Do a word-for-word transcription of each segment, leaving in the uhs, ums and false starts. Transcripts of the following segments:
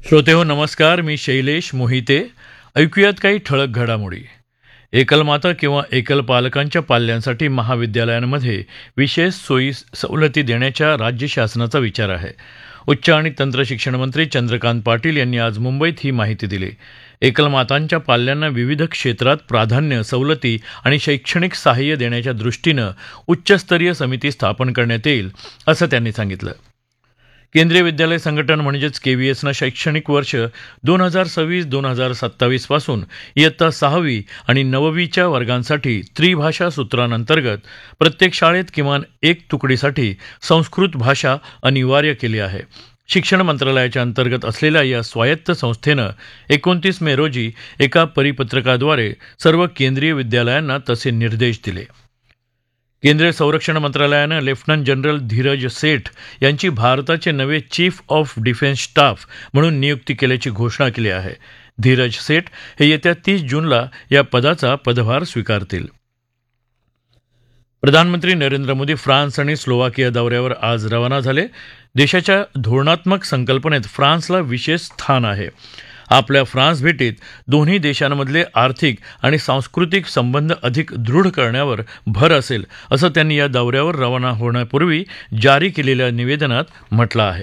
श्रोतेहो नमस्कार. मी शैलेश मोहिते. ऐकूयात काही ठळक घडामोडी. एकलमाता किंवा एकल पालकांच्या पाल्यांसाठी महाविद्यालयांमध्ये विशेष सोयी सवलती देण्याच्या राज्य शासनाचा विचार आहे. उच्च आणि तंत्र शिक्षण मंत्री चंद्रकांत पाटील यांनी आज मुंबईत ही माहिती दिली. एकलमातांच्या पाल्यांना विविध क्षेत्रात प्राधान्य, सवलती आणि शैक्षणिक सहाय्य देण्याच्या दृष्टीनं उच्चस्तरीय समिती स्थापन करण्यात येईल, असं त्यांनी सांगितलं. केंद्रीय विद्यालय संघटन म्हणजेच केव्हीएसनं शैक्षणिक वर्ष दोन हजार सव्वीस दोन हजार सत्तावीस पासून इयत्ता सहावी आणि नववीच्या वर्गांसाठी त्रिभाषा सूत्रांतर्गत प्रत्येक शाळेत किमान एक तुकडीसाठी संस्कृत भाषा अनिवार्य केली आहे. शिक्षण मंत्रालयाच्या अंतर्गत असलेल्या या स्वायत्त संस्थेनं एकोणतीस मे रोजी एका परिपत्रकाद्वारे सर्व केंद्रीय विद्यालयांना तसे निर्देश दिले. केंद्रीय संरक्षण मंत्रालयानं लेफ्टनंट जनरल धीरज सेठ यांची भारताचे नवे चीफ ऑफ डिफेन्स स्टाफ म्हणून नियुक्ती केल्याची घोषणा केली आहे. धीरज सेठ हे येत्या तीस जूनला या पदाचा पदभार स्वीकारतील. प्रधानमंत्री नरेंद्र मोदी फ्रान्स आणि स्लोवाकिया दौऱ्यावर आज रवाना झाले. देशाच्या धोरणात्मक संकल्पनेत फ्रान्सला विशेष स्थान आहे. आपल्या फ्रान्स भेटीत दोन्ही देशांमधले आर्थिक आणि सांस्कृतिक संबंध अधिक दृढ करण्यावर भर असेल, असं त्यांनी या दौऱ्यावर रवाना होण्यापूर्वी जारी केलेल्या निवेदनात म्हटलं आहे.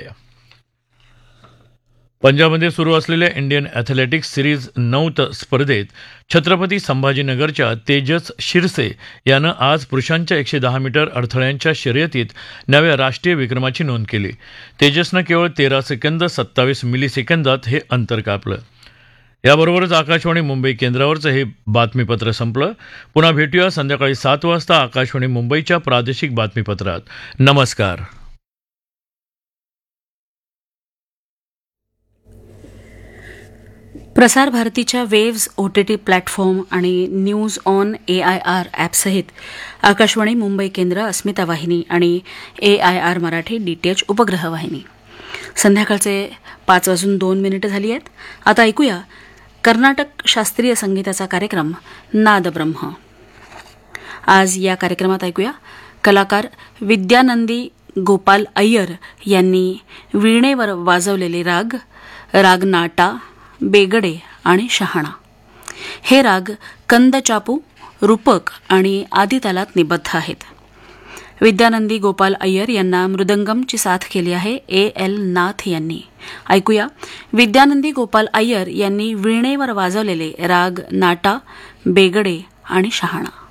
पंजाबमध्ये सुरू असलेल्या इंडियन ॲथलेटिक्स सिरीज नऊ स्पर्धेत छत्रपती संभाजीनगरच्या तेजस शिरसे यानं आज पुरुषांच्या एकशे दहा मीटर अडथळ्यांच्या शर्यतीत नव्या राष्ट्रीय विक्रमाची नोंद केली. तेजसनं केवळ तेरा सेकंद सत्तावीस मिलीसेकंदात हे अंतर कापलं. याबरोबरच आकाशवाणी मुंबई केंद्रावरचं हे बातमीपत्र संपलं. पुन्हा भेटूया संध्याकाळी सात वाजता आकाशवाणी मुंबईच्या प्रादेशिक बातमीपत्रात. नमस्कार. प्रसार भारतीच्या वेव्ज ओटीटी प्लॅटफॉर्म आणि news on A I R ॲपसहित Akashvani Mumbai केंद्र, अस्मिता वाहिनी आणि ए आय आर मराठी डीटीएच उपग्रह वाहिनी. संध्याकाळचे पाच वाजून दोन मिनिटं झाली आहेत. आता ऐकूया कर्नाटक शास्त्रीय संगीताचा कार्यक्रम नादब्रह्म. आज या कार्यक्रमात ऐकूया कलाकार विद्यानंदी गोपाल अय्यर यांनी वीणेवर वाजवलेले राग राग नाटा, बेगडे आणि शहाणा. हे राग कंदचापू, रूपक आणि आदितालात निबद्ध आहेत. विद्यानंदी गोपाल अय्यर यांना मृदंगमची साथ केली आहे ए एल नाथ यांनी. ऐकूया विद्यानंदी गोपाल अय्यर यांनी वीणेवर वाजवलेले राग नाटा, बेगडे आणि शहाणा.